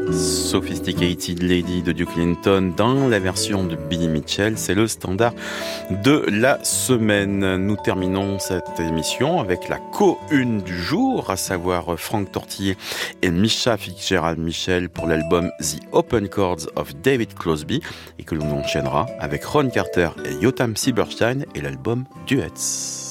Sophisticated Lady de Duke Ellington dans la version de Billy Mitchell, c'est le standard de la semaine. Nous terminons cette émission avec la co-une du jour, à savoir Franck Tortiller et Misha Fitzgerald-Michel pour l'album The Open Chords of David Crosby, et que l'on enchaînera avec Ron Carter et Yotam Silberstein et l'album Duets.